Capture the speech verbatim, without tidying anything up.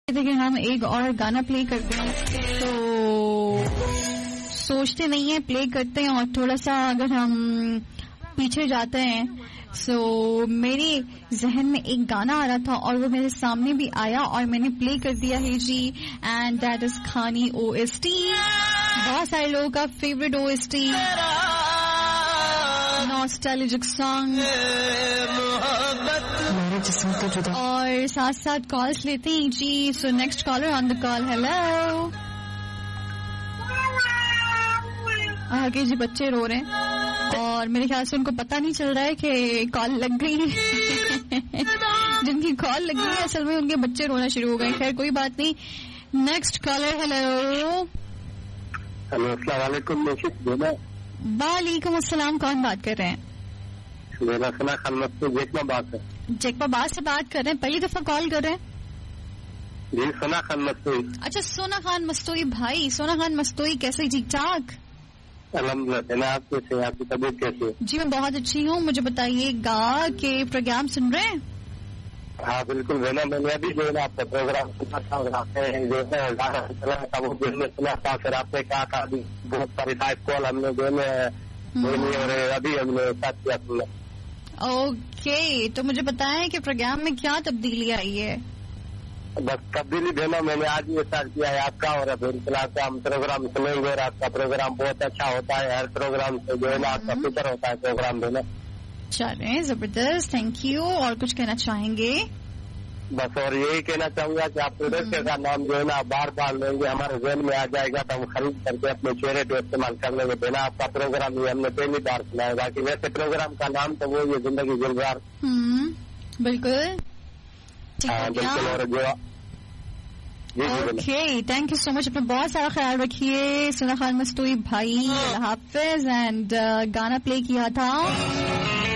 کہ ہم ایک اور گانا پلے کرتے ہیں تو سوچتے نہیں ہیں, پلے کرتے ہیں اور تھوڑا سا اگر ہم پیچھے جاتے ہیں. سو so, میرے ذہن میں ایک گانا آ رہا تھا اور وہ میرے سامنے بھی آیا اور میں نے پلے کر دیا ہے جی. اینڈ دیٹ از کھانی او ایس ٹی, بہت سارے لوگوں کا favourite O S T, ناسٹالجک song, اور ساتھ ساتھ کالس لیتے ہیں جی. سو نیکسٹ کالر آن دا کال. ہیلو. آگے جی بچے رو رہے ہیں اور میرے خیال سے ان کو پتہ نہیں چل رہا ہے کہ کال لگ گئی ہے. جن کی کال لگ گئی ہے اصل میں ان کے بچے رونا شروع ہو گئے. خیر کوئی بات نہیں. Next collar. ہیلو. ہلو السلام علیکم. وعلیکم السلام. کون بات کر رہے ہیں؟ میرا ثنا خان مستوئی جیکما بات ہے. جیکما بات سے بات کر رہے ہیں, پہلی دفعہ کال کر رہے ہیں؟ جی ثنا خان مستوئی. اچھا سونا خان مستوئی بھائی. سونا خان مستوئی کیسے؟ ٹھیک ٹھاک الحمد للہ. آپ کیسے ہیں؟ آپ کی طبیعت کیسی ہے؟ جی میں بہت اچھی ہوں. مجھے بتائیے گا کہ پروگرام سن رہے ہیں؟ ہاں بالکل. میں نے میں نے ابھی جو ہے نا آپ کا پروگرام سنا تھا اور آپ نے جو ہے گانا چلا تھا وہ جو ہے سنا تھا. پھر آپ نے کہا تھا ابھی بہت ساری لائف کال ہم نے جو ہے اور ابھی ہم نے ساتھ کیا سنا. اوکے تو مجھے بتائیں کہ پروگرام میں کیا تبدیلی آئی ہے؟ بس تبدیلی دینا میں نے آج یہ اسٹارٹ کیا ہے آپ کا, اور ابھی انقلاب سے ہم پروگرام سنیں گے اور آپ کا پروگرام بہت اچھا ہوتا ہے. ہر پروگرام سے جو ہے نا آپ کا فکر ہوتا ہے پروگرام دینا. چلیں زبردست, تھینک یو. اور کچھ کہنا چاہیں گے؟ بس اور یہی کہنا چاہوں گا کہ آپ پروڈکٹ کا نام جو ہے نا بار بار لیں گے, ہمارے ذہن میں آ جائے گا تو ہم خرید کر کے اپنے چہرے پہ استعمال کر لیں گے. دینا آپ کا پروگرام یہ ہم نے پہلی بار سنا ہے. باقی ویسے پروگرام کا نام تو وہ یہ زندگی گلزار. بالکل ہاں بالکل. اور جو اوکے تھینک یو سو مچ. اپنا بہت سارا خیال رکھیے. سونا خان مستوئی بھائی, اللہ حافظ. اینڈ گانا پلے کیا تھا